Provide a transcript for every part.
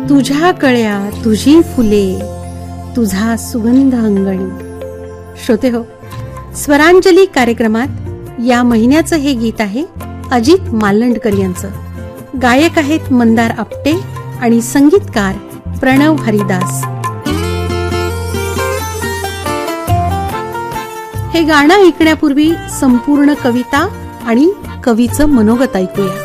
तुझ्या कळ्या तुझी फुले तुझा सुगंध अंगणी. श्रोते हो, स्वरांजली कार्यक्रमात या महिन्याचं हे गीत आहे अजित मालंडकर यांचं. गायक आहेत मंदार आपटे आणि संगीतकार प्रणव हरिदास. हे गाणं ऐकण्यापूर्वी संपूर्ण कविता आणि कवीचं मनोगत ऐकूया.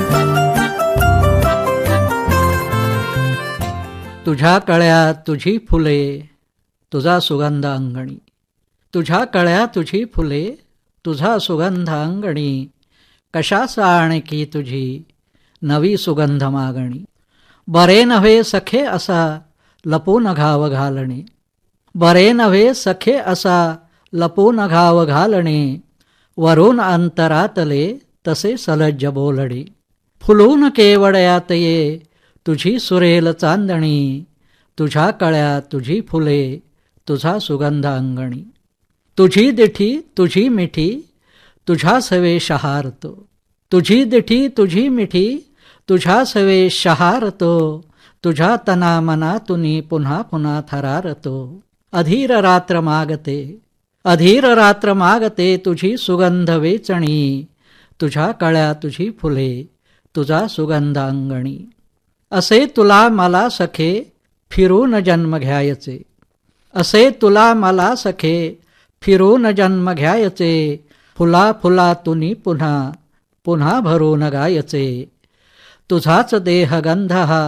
तुझ्या कळ्या तुझी फुले तुझा सुगंध अंगणी. तुझ्या कळ्या तुझी फुले तुझा सुगंध अंगणी. कशास आणखी तुझी नवी सुगंध मागणी. बरे नव्हे सखे असा लपून घाव घालणे. बरे नव्हे सखे असा लपून घाव घालणे. वरून अंतरातले तसे सलज्ज बोलणे. फुलून केवड्यात ये तुझी सुरेल चांदणी. तुझ्या कळ्या तुझी फुले तुझा सुगंध अंगणी. तुझी दिठी तुझी मिठी तुझ्या सवे शहारतो. तुझी दिठी तुझी मिठी तुझ्या सवे शहारतो. तुझ्या तना मनातुनी पुन्हा पुन्हा थरारतो. अधीर रात्र मागते अधीर रात्र मागते तुझी सुगंध वेचणी. तुझ्या कळ्या तुझी फुले तुझा सुगंध अंगणी. असे तुला मला सखे फिरून जन्म घ्यायचे. असे तुला मला सखे फिरून जन्म घ्यायचे. फुला फुला तुनी पुन्हा पुन्हा भरून गायचे. तुझाच देह गंध हा